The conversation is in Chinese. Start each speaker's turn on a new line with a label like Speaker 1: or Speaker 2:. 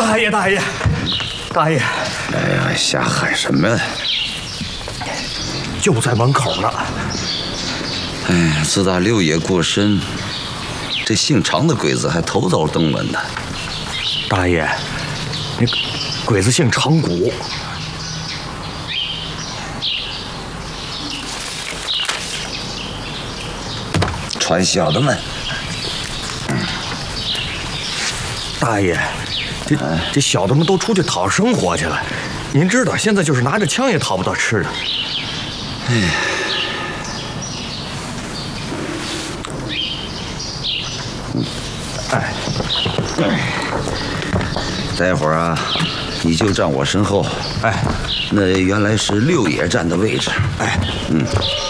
Speaker 1: 大爷，大爷，大爷！
Speaker 2: 哎呀，瞎喊什么呀？
Speaker 1: 就在门口呢。
Speaker 2: 哎，自打六爷过身，这姓常的鬼子还头早登门呢。
Speaker 1: 大爷，那鬼子姓常谷。
Speaker 2: 传小的们。
Speaker 1: 大爷，这小的们都出去讨生活去了，您知道，现在就是拿着枪也讨不到吃的。哎，
Speaker 2: 待会儿啊，你就站我身后。
Speaker 1: 哎，
Speaker 2: 那原来是六爷站的位置。
Speaker 1: 哎，